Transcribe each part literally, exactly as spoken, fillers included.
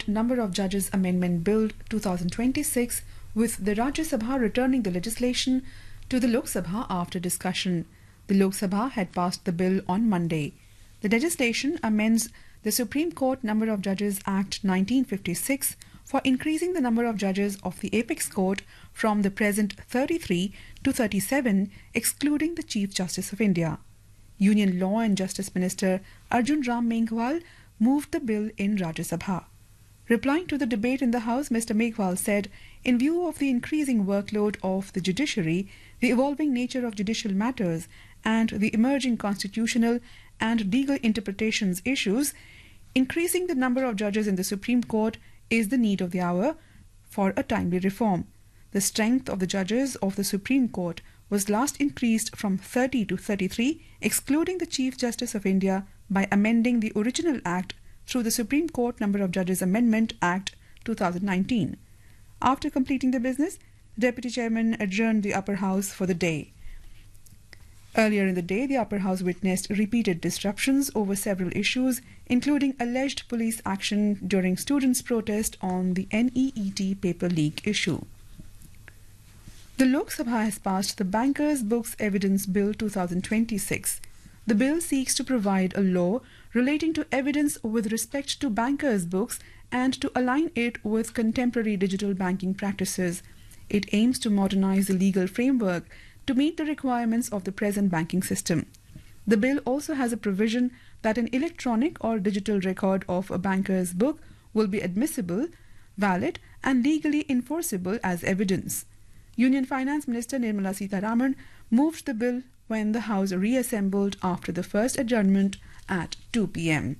Number of Judges Amendment Bill twenty twenty-six, with the Rajya Sabha returning the legislation to the Lok Sabha after discussion. The Lok Sabha had passed the bill on Monday. The legislation amends the Supreme Court Number of Judges Act nineteen fifty-six for increasing the number of judges of the Apex Court from the present thirty-three to thirty-seven, excluding the Chief Justice of India. Union Law and Justice Minister Arjun Ram Meghwal moved the bill in Rajya Sabha. Replying to the debate in the House, Mister Meghwal said, in view of the increasing workload of the judiciary, the evolving nature of judicial matters, and the emerging constitutional and legal interpretations issues, increasing the number of judges in the Supreme Court is the need of the hour for a timely reform. The strength of the judges of the Supreme Court was last increased from thirty to thirty-three, excluding the Chief Justice of India, by amending the original Act through the Supreme Court Number of Judges Amendment Act twenty nineteen. After completing the business, the Deputy Chairman adjourned the Upper House for the day. Earlier in the day, the Upper House witnessed repeated disruptions over several issues, including alleged police action during students' protest on the N E E T paper leak issue. The Lok Sabha has passed the Bankers' Books Evidence Bill twenty twenty-six. The bill seeks to provide a law relating to evidence with respect to bankers' books and to align it with contemporary digital banking practices. It aims to modernize the legal framework to meet the requirements of the present banking system. The bill also has a provision that an electronic or digital record of a banker's book will be admissible, valid, and legally enforceable as evidence. Union Finance Minister Nirmala Sitharaman moved the bill when the House reassembled after the first adjournment at two p m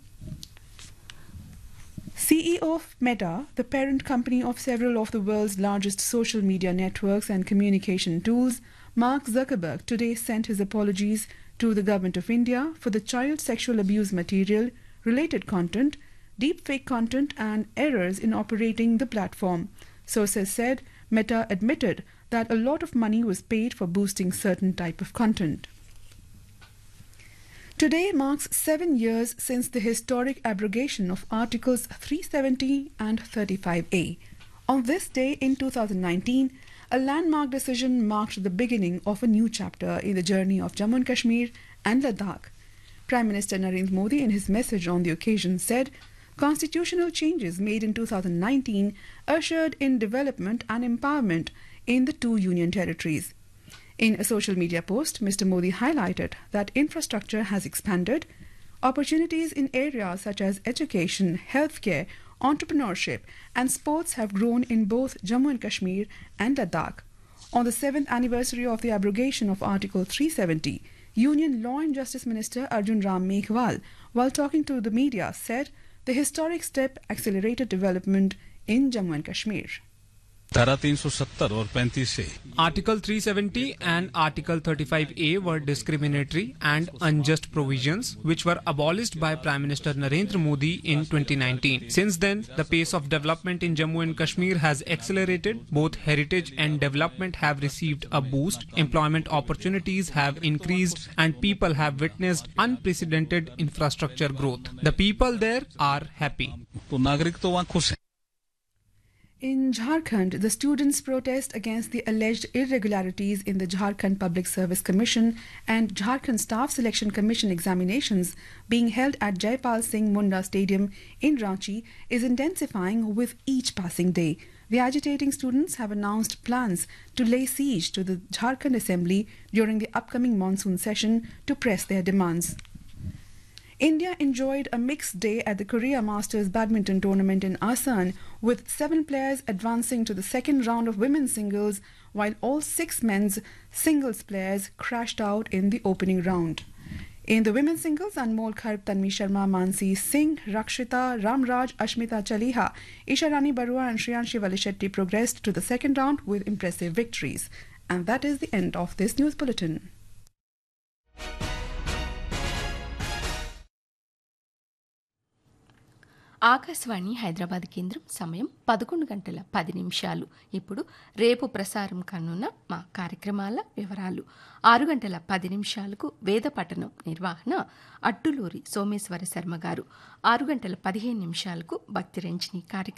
C E O of Meta, the parent company of several of the world's largest social media networks and communication tools, Mark Zuckerberg, today sent his apologies to the Government of India for the child sexual abuse material, related content, deepfake content, and errors in operating the platform. Sources said Meta admitted that a lot of money was paid for boosting certain type of content. Today marks seven years since the historic abrogation of Articles three seventy and thirty-five A. On this day in two thousand nineteen, a landmark decision marked the beginning of a new chapter in the journey of Jammu and Kashmir and Ladakh. Prime Minister Narendra Modi, in his message on the occasion, said, constitutional changes made in two thousand nineteen ushered in development and empowerment in the two union territories. In a social media post, Mister Modi highlighted that infrastructure has expanded, opportunities in areas such as education, healthcare, entrepreneurship, and sports have grown in both Jammu and Kashmir and Ladakh. On the seventh anniversary of the abrogation of Article three seventy, Union Law and Justice Minister Arjun Ram Meghwal, while talking to the media, said the historic step accelerated development in Jammu and Kashmir. धारा तीन सौ सत्तर और पैंतीस से Article three seventy and Article thirty-five A were discriminatory and unjust provisions which were abolished by Prime Minister Narendra Modi in twenty nineteen. Since then, the pace of development in Jammu and Kashmir has accelerated. Both heritage and development have received a boost. Employment opportunities have increased and people have witnessed unprecedented infrastructure growth. The people there are happy. तो नागरिक तो वहाँ खुश हैं. In Jharkhand, the students' protest against the alleged irregularities in the Jharkhand Public Service Commission and Jharkhand Staff Selection Commission examinations being held at Jaipal Singh Munda Stadium in Ranchi is intensifying with each passing day. The agitating students have announced plans to lay siege to the Jharkhand Assembly during the upcoming monsoon session to press their demands. India enjoyed a mixed day at the Korea Masters badminton tournament in Asan, with seven players advancing to the second round of women's singles, while all six men's singles players crashed out in the opening round. In the women's singles, Anmol Kharp, Tanvi Sharma, Mansi Singh, Rakshita, Ramraj, Ashmita Chaliha, Isha Rani Barua and Shriyanshi Valishetty progressed to the second round with impressive victories. And that is the end of this news bulletin. Akashvani Hyderabad కేంద్రం సమయం పదకొండు గంటల పది నిమిషాలు. ఇప్పుడు రేపు ప్రసారం కానున్న మా కార్యక్రమాల వివరాలు. ఆరు గంటల పది నిమిషాలకు వేద పఠనం నిర్వహణ అట్టులూరి సోమేశ్వర శర్మ గారు. ఆరు గంటల పదిహేను నిమిషాలకు భక్తి రంజని కార్యక్రమం